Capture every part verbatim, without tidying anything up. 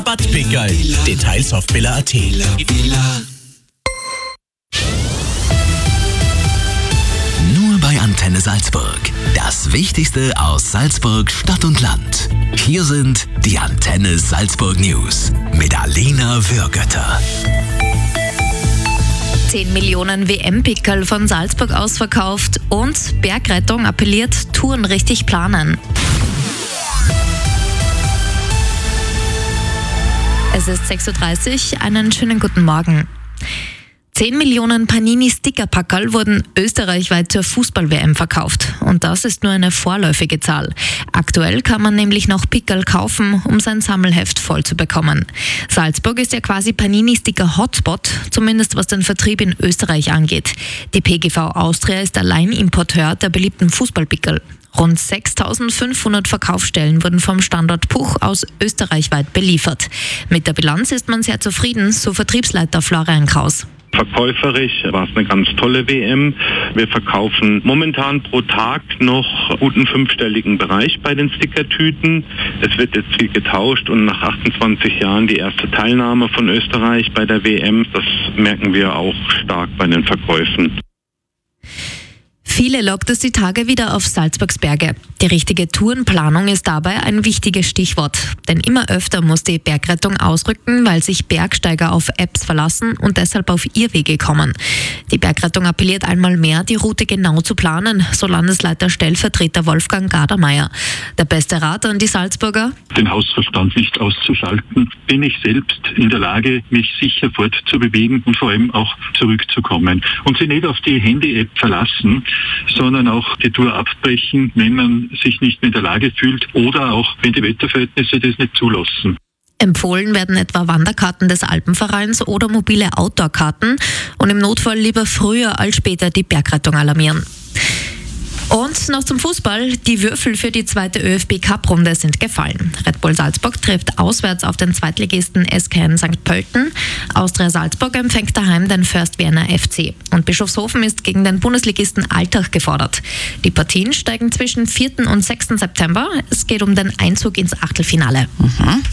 Rabattpickerl. Details auf billa punkt at. Nur bei Antenne Salzburg. Das Wichtigste aus Salzburg, Stadt und Land. Hier sind die Antenne Salzburg News mit Alina Würgötter. zehn Millionen W M-Pickerl von Salzburg ausverkauft und Bergrettung appelliert, Touren richtig planen. Es ist sechs Uhr dreißig, einen schönen guten Morgen. zehn Millionen Panini-Sticker-Packerl wurden österreichweit zur Fußball-W M verkauft. Und das ist nur eine vorläufige Zahl. Aktuell kann man nämlich noch Pickerl kaufen, um sein Sammelheft voll zu bekommen. Salzburg ist ja quasi Panini-Sticker-Hotspot, zumindest was den Vertrieb in Österreich angeht. Die P G V Austria ist Alleinimporteur der beliebten Fußballpickerl. Rund sechstausendfünfhundert Verkaufsstellen wurden vom Standort Puch aus österreichweit beliefert. Mit der Bilanz ist man sehr zufrieden, so Vertriebsleiter Florian Kraus. Verkäuferisch war es eine ganz tolle W M. Wir verkaufen momentan pro Tag noch guten fünfstelligen Bereich bei den Stickertüten. Es wird jetzt viel getauscht und nach achtundzwanzig Jahren die erste Teilnahme von Österreich bei der W M. Das merken wir auch stark bei den Verkäufen. Viele lockt es die Tage wieder auf Salzburgs Berge. Die richtige Tourenplanung ist dabei ein wichtiges Stichwort. Denn immer öfter muss die Bergrettung ausrücken, weil sich Bergsteiger auf Apps verlassen und deshalb auf Irrwege kommen. Die Bergrettung appelliert einmal mehr, die Route genau zu planen, so Landesleiter Stellvertreter Wolfgang Gardermeier. Der beste Rat an die Salzburger? Den Hausverstand nicht auszuschalten. Bin ich selbst in der Lage, mich sicher fortzubewegen und vor allem auch zurückzukommen. Und sie nicht auf die Handy-App verlassen, sondern auch die Tour abbrechen, wenn man sich nicht mehr in der Lage fühlt oder auch wenn die Wetterverhältnisse das nicht zulassen. Empfohlen werden etwa Wanderkarten des Alpenvereins oder mobile Outdoor-Karten und im Notfall lieber früher als später die Bergrettung alarmieren. Und noch zum Fußball. Die Würfel für die zweite ÖFB-Cup-Runde sind gefallen. Red Bull Salzburg trifft auswärts auf den Zweitligisten S K N Sankt Pölten. Austria Salzburg empfängt daheim den First Vienna F C. Und Bischofshofen ist gegen den Bundesligisten Altach gefordert. Die Partien steigen zwischen vierten und sechsten September. Es geht um den Einzug ins Achtelfinale. Mhm.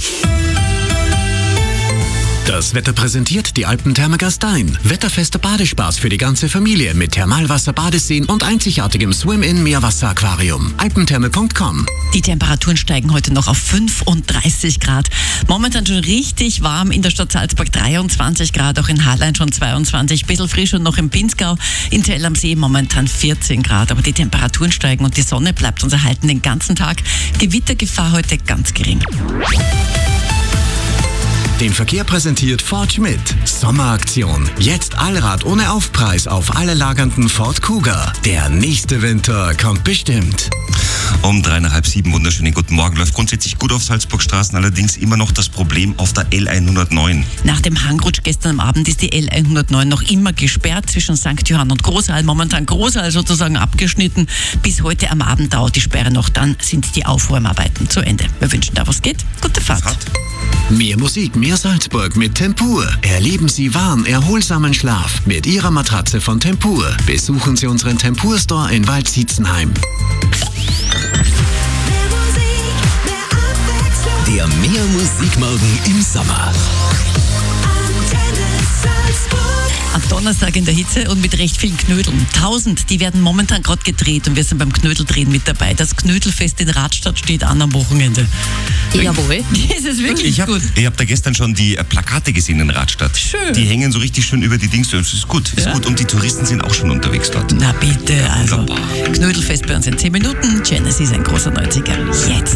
Das Wetter präsentiert die Alpentherme Gastein. Wetterfester Badespaß für die ganze Familie mit Thermalwasser, Badeseen und einzigartigem Swim-In-Meerwasser-Aquarium. alpentherme punkt com. Die Temperaturen steigen heute noch auf fünfunddreißig Grad. Momentan schon richtig warm in der Stadt Salzburg, dreiundzwanzig Grad, auch in Hallein schon zweiundzwanzig, bisschen frisch und noch im Pinzgau, in Zell am See momentan vierzehn Grad. Aber die Temperaturen steigen und die Sonne bleibt uns erhalten den ganzen Tag. Gewittergefahr heute ganz gering. Den Verkehr präsentiert Ford Schmidt. Sommeraktion. Jetzt Allrad ohne Aufpreis auf alle lagernden Ford Kuga. Der nächste Winter kommt bestimmt. Um drei nach halb sieben, wunderschönen guten Morgen. Läuft grundsätzlich gut auf Salzburgstraßen, allerdings immer noch das Problem auf der L hundertneun. Nach dem Hangrutsch gestern am Abend ist die L hundertneun noch immer gesperrt zwischen Sankt Johann und Großhall. Momentan Großhall sozusagen abgeschnitten. Bis heute am Abend dauert die Sperre noch, dann sind die Aufräumarbeiten zu Ende. Wir wünschen, da was geht. Gute Fahrt. Fahrt. Mehr Musik, mehr Salzburg mit Tempur. Erleben Sie wahren, erholsamen Schlaf mit Ihrer Matratze von Tempur. Besuchen Sie unseren Tempur-Store in Waldsietzenheim. Der Mehr Musikmorgen im Sommer. Am Donnerstag in der Hitze und mit recht vielen Knödeln. Tausend, die werden momentan gerade gedreht und wir sind beim Knödeldrehen mit dabei. Das Knödelfest in Radstadt steht an am Wochenende. Jawohl. Das ist wirklich ich hab, gut. Ich habe da gestern schon die äh, Plakate gesehen in Radstadt. Schön. Die hängen so richtig schön über die Dings. Das ist gut, ist Ja. gut. Und die Touristen sind auch schon unterwegs dort. Na bitte, also Wunderbar. Knödelfest bei uns in zehn Minuten. Genesis, ein großer neunziger. Jetzt.